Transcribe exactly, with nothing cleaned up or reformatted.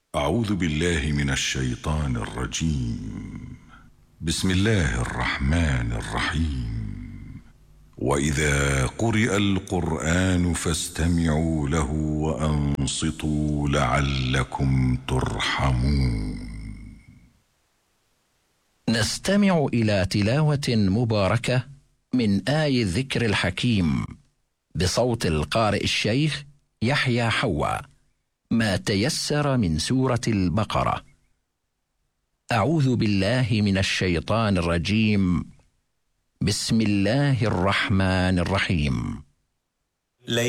أعوذ بالله من الشيطان الرجيم. بسم الله الرحمن الرحيم. وإذا قرئ القرآن فاستمعوا له وأنصتوا لعلكم ترحمون. نستمع إلى تلاوة مباركة من آي الذكر الحكيم بصوت القارئ الشيخ يحيى حوا، ما تيسر من سورة البقرة. أعوذ بالله من الشيطان الرجيم. بسم الله الرحمن الرحيم.